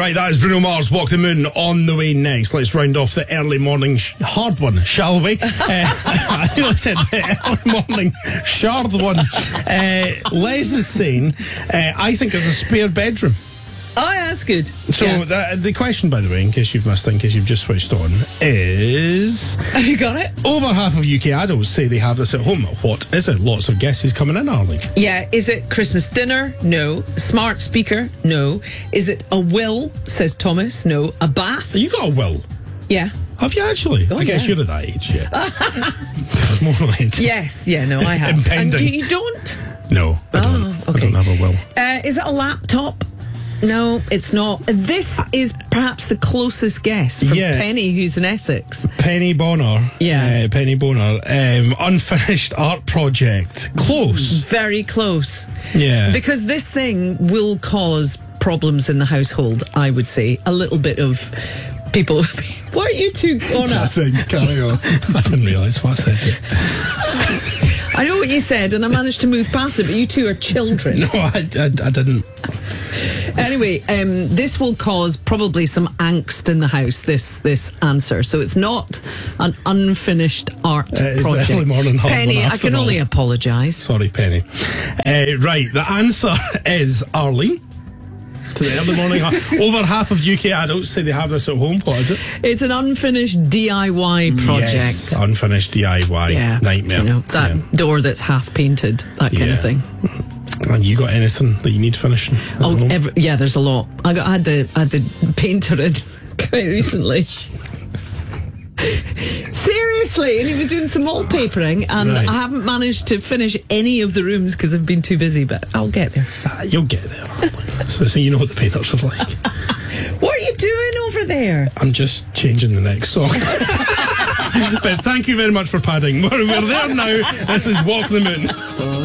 Right, that is Bruno Mars, Walk the Moon, on the way next. Let's round off the early morning hard one, shall we? I think I said the early morning shard one. Les is saying, I think there's a spare bedroom. Oh, yeah, that's good. So the question, by the way, in case you've missed it, in case you've just switched on, is... Have you got it? Over half of UK adults say they have this at home. What is it? Lots of guesses coming in, Arlene. Yeah, is it Christmas dinner? No. Smart speaker? No. Is it a will, says Thomas? No. A bath? You got a will? Yeah. Have you actually? Oh, I guess you're at that age, yeah. It's more like... Yes, yeah, no, I have. Impending. And you don't? No, I don't. Okay. I don't have a will. Is it a laptop? No, it's not. This is perhaps the closest guess from Penny, who's in Essex. Penny Bonner. Yeah. Penny Bonner. Unfinished art project. Close. Very close. Yeah. Because this thing will cause problems in the household, I would say. A little bit of people... What are you two on at? Nothing. Carry on. I didn't realise what I said yet. I know what you said, and I managed to move past it, but you two are children. No, I didn't. Anyway, this will cause probably some angst in the house, this answer. So it's not an unfinished art project. The early morning hard Penny, one I can only apologise. Sorry, Penny. Right, the answer is Arlene. To the early morning hard. Over half of UK adults say they have this at home. What is it? It's an unfinished DIY project. Yes, unfinished DIY. Yeah. Nightmare. You know, that door that's half painted, that kind of thing. And you got anything that you need finishing? There's a lot. I had the painter in quite recently. Seriously, and he was doing some wallpapering, and I haven't managed to finish any of the rooms because I've been too busy, but I'll get there. You'll get there. So you know what the painters are like. What are you doing over there? I'm just changing the next song. But thank you very much for padding. We're there now. This is Walk the Moon.